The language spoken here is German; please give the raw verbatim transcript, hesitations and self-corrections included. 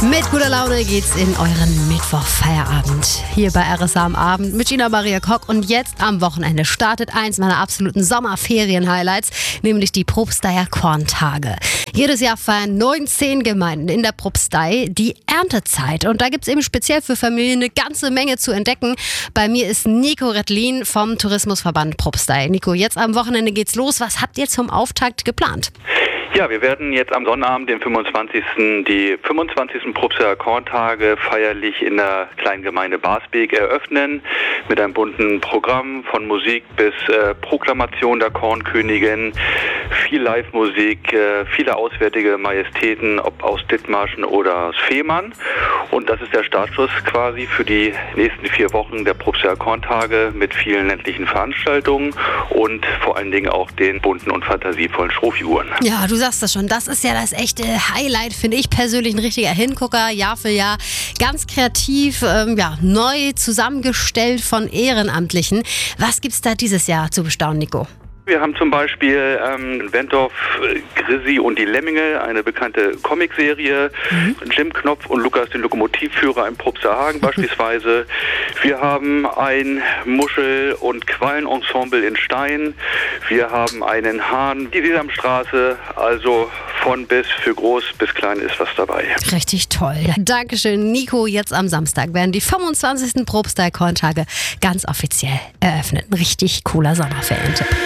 Mit guter Laune geht's in euren Mittwoch-Feierabend. Hier bei R S A am Abend mit Gina Maria Kock. Und jetzt am Wochenende startet eins meiner absoluten Sommerferien-Highlights, nämlich die Propsteier Korntage. Jedes Jahr feiern neunzehn Gemeinden in der Propstei die Erntezeit. Und da gibt's eben speziell für Familien eine ganze Menge zu entdecken. Bei mir ist Nico Rettlin vom Tourismusverband Propstei. Nico, jetzt am Wochenende geht's los. Was habt ihr zum Auftakt geplant? Ja, wir werden jetzt am Sonnabend, den fünfundzwanzigsten die fünfundzwanzigsten Propsteier Korntage feierlich in der kleinen Gemeinde Barsbek eröffnen, mit einem bunten Programm von Musik bis äh, Proklamation der Kornkönigin, viel Live-Musik, äh, viele auswärtige Majestäten, ob aus Dithmarschen oder aus Fehmarn. Und das ist der Startschuss quasi für die nächsten vier Wochen der Propsteier Korntage mit vielen ländlichen Veranstaltungen und vor allen Dingen auch den bunten und fantasievollen Strophi-Uhren. Ja, du sagst das schon. Das ist ja das echte Highlight, finde ich persönlich. Ein richtiger Hingucker, Jahr für Jahr. Ganz kreativ, ähm, ja, neu zusammengestellt von Ehrenamtlichen. Was gibt's da dieses Jahr zu bestaunen, Nico? Wir haben zum Beispiel ähm, Wentorf, Grissi und die Lemminge, eine bekannte Comicserie, mhm. Jim Knopf und Lukas, den Lokomotivführer im Propsteier Hagen beispielsweise. Wir haben ein Muschel- und Quallenensemble in Stein. Wir haben einen Hahn, die Sesamstraße, also von bis, für groß bis klein ist was dabei. Richtig toll. Dankeschön, Nico. Jetzt am Samstag werden die fünfundzwanzigsten Propsteier Korntage ganz offiziell eröffnet. Ein richtig cooler Sommerferientipp.